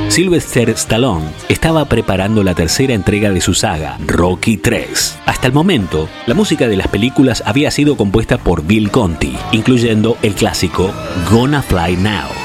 Sylvester Stallone estaba preparando la tercera entrega de su saga, Rocky III. Hasta el momento, la música de las películas había sido compuesta por Bill Conti, incluyendo el clásico Gonna Fly Now.